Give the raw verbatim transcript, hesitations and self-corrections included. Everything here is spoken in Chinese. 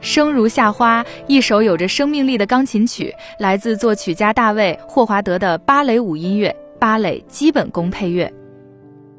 生如夏花，一首有着生命力的钢琴曲，来自作曲家大卫·霍华德的芭蕾舞音乐，芭蕾基本功配乐。